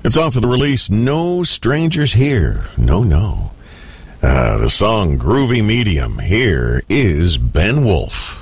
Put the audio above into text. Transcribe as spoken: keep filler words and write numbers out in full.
It's off of the release No Strangers Here. No, no. Uh, the song Groovy Medium. Here is Ben Wolf.